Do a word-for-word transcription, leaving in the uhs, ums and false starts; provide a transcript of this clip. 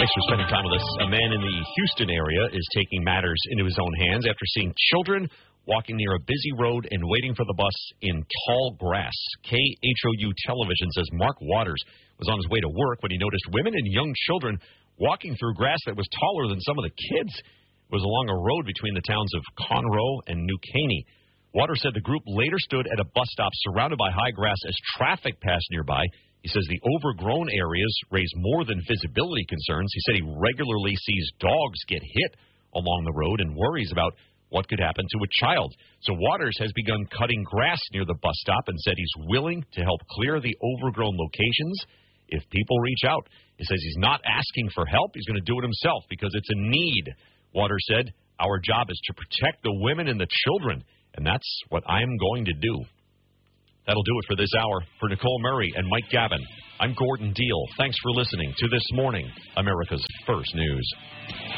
Thanks for spending time with us. A man in the Houston area is taking matters into his own hands after seeing children walking near a busy road and waiting for the bus in tall grass. K H O U Television says Mark Waters was on his way to work when he noticed women and young children walking through grass that was taller than some of the kids. It was along a road between the towns of Conroe and New Caney. Waters said the group later stood at a bus stop surrounded by high grass as traffic passed nearby. He says the overgrown areas raise more than visibility concerns. He said he regularly sees dogs get hit along the road and worries about what could happen to a child. So Waters has begun cutting grass near the bus stop and said he's willing to help clear the overgrown locations if people reach out. He says he's not asking for help. He's going to do it himself because it's a need. Waters said, our job is to protect the women and the children, and that's what I'm going to do. That'll do it for this hour. For Nicole Murray and Mike Gavin, I'm Gordon Deal. Thanks for listening to This Morning, America's First News.